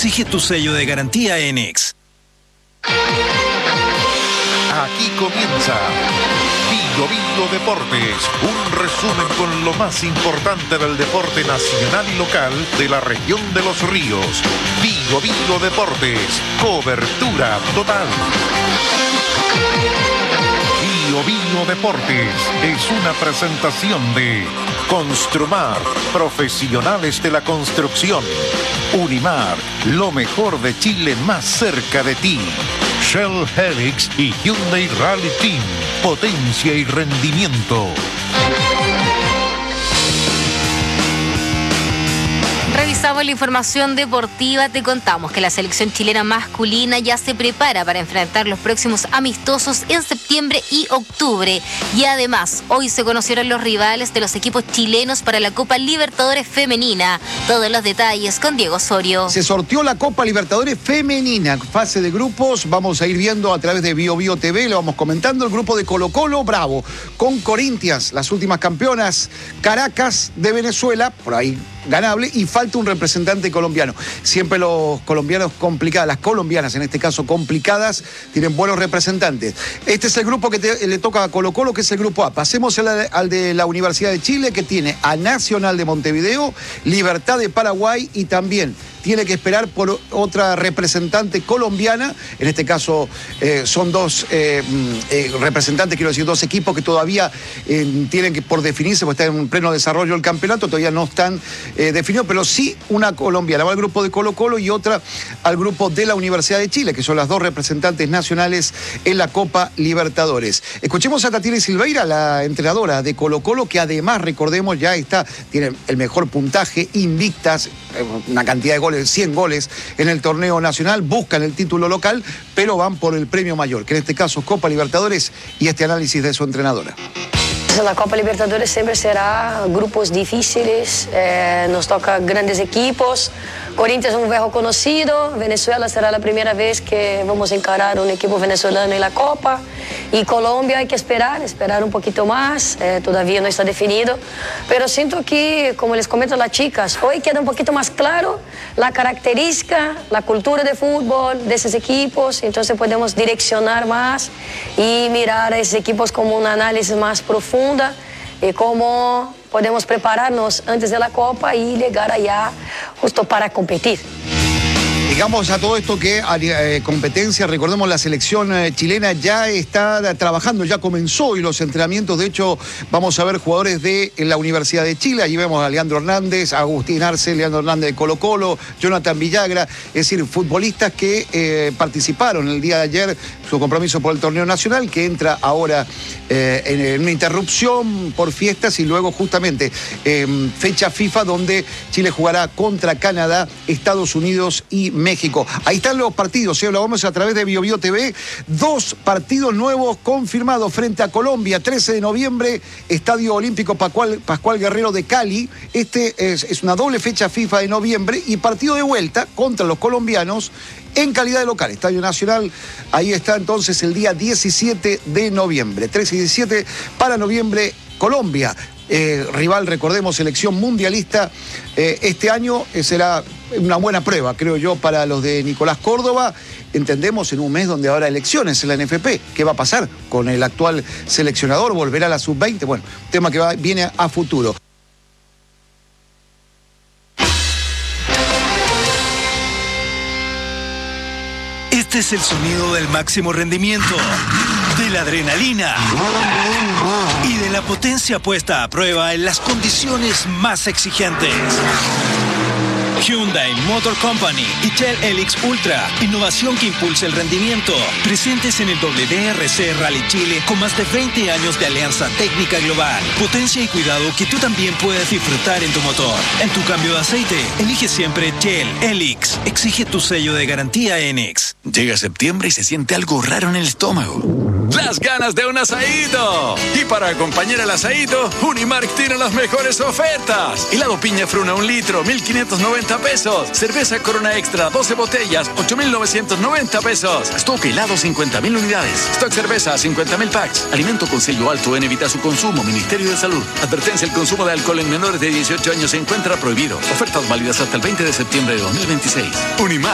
Exige tu sello de garantía ENEX. Aquí comienza Vigo Vigo Deportes, un resumen con lo más importante del deporte nacional y local de la región de los ríos. Vigo Vigo Deportes, cobertura total. Vigo Vigo Deportes es una presentación de Construmar, profesionales de la construcción. Unimar, lo mejor de Chile más cerca de ti. Shell Helix y Hyundai Rally Team, potencia y rendimiento. Revisamos la información deportiva, te contamos que la selección chilena masculina ya se prepara para enfrentar los próximos amistosos en septiembre y octubre. Y además, hoy se conocieron los rivales de los equipos chilenos para la Copa Libertadores Femenina. Todos los detalles con Diego Osorio. Se sorteó la Copa Libertadores Femenina, fase de grupos, vamos a ir viendo a través de Bio Bio TV, lo vamos comentando, el grupo de Colo-Colo, bravo, con Corinthians, las últimas campeonas, Caracas de Venezuela, por ahí ganable, y falta un representante colombiano. Siempre los colombianos complicados, las colombianas en este caso complicadas, tienen buenos representantes. Este es el grupo que le toca a Colo-Colo, que es el grupo A. Pasemos al de la Universidad de Chile, que tiene a Nacional de Montevideo, Libertad de Paraguay y también tiene que esperar por otra representante colombiana. En este caso son dos representantes, quiero decir, dos equipos que todavía tienen que por definirse, porque está en pleno desarrollo el campeonato, todavía no están definidos, pero sí una colombiana. Va al grupo de Colo-Colo y otra al grupo de la Universidad de Chile, que son las dos representantes nacionales en la Copa Libertadores. Escuchemos a Tatiana Silveira, la entrenadora de Colo-Colo, que además, recordemos, ya tiene el mejor puntaje, invictas, una cantidad de goles, 100 goles en el torneo nacional, buscan el título local, pero van por el premio mayor, que en este caso es Copa Libertadores, y este análisis de su entrenadora. La Copa Libertadores siempre será grupos difíciles, nos toca grandes equipos. Corinthians es un viejo conocido, Venezuela será la primera vez que vamos a encarar un equipo venezolano en la Copa. Y Colombia hay que esperar un poquito más, todavía no está definido. Pero siento que, como les comento a las chicas, hoy queda un poquito más claro la característica, la cultura de fútbol de esos equipos, entonces podemos direccionar más y mirar a esos equipos como un análisis más profundo y cómo podemos prepararnos antes de la Copa y llegar allá justo para competir. Digamos a todo esto que competencia, recordemos, la selección chilena ya está trabajando, ya comenzó y los entrenamientos. De hecho, vamos a ver jugadores de la Universidad de Chile. Allí vemos a Leandro Hernández, a Agustín Arce, Leandro Hernández de Colo-Colo, Jonathan Villagra, es decir, futbolistas que participaron el día de ayer, su compromiso por el torneo nacional, que entra ahora en una interrupción por fiestas y luego justamente fecha FIFA donde Chile jugará contra Canadá, Estados Unidos y México. Ahí están los partidos, lo vamos a través de Bio Bio TV. 2 partidos nuevos confirmados frente a Colombia, 13 de noviembre, Estadio Olímpico Pascual Guerrero de Cali. Este es una doble fecha FIFA de noviembre y partido de vuelta contra los colombianos en calidad de local, Estadio Nacional. Ahí está entonces el día 17 de noviembre, 13 y 17 para noviembre, Colombia. Rival, recordemos, selección mundialista. Este año será una buena prueba, creo yo, para los de Nicolás Córdoba. Entendemos en un mes donde habrá elecciones en la NFP. ¿Qué va a pasar con el actual seleccionador? ¿Volverá a la sub-20? Bueno, tema que viene a futuro. Este es el sonido del máximo rendimiento, de la adrenalina y de la potencia puesta a prueba en las condiciones más exigentes. Hyundai Motor Company y Shell Helix Ultra, innovación que impulsa el rendimiento. Presentes en el WRC Rally Chile con más de 20 años de alianza técnica global. Potencia y cuidado que tú también puedes disfrutar en tu motor. En tu cambio de aceite, elige siempre Shell Helix. Exige tu sello de garantía ENEX. Llega septiembre y se siente algo raro en el estómago. ¡Las ganas de un asaído! Y para acompañar el asaído, Unimark tiene las mejores ofertas. Helado piña fruna 1 litro, 1,590 pesos. Cerveza Corona Extra, 12 botellas, 8,990 pesos. Stock helado, 50,000 unidades. Stock cerveza, 50,000 packs. Alimento con sello alto en evita su consumo. Ministerio de Salud. Advertencia: el consumo de alcohol en menores de 18 años se encuentra prohibido. Ofertas válidas hasta el 20 de septiembre de 2026. Unimark.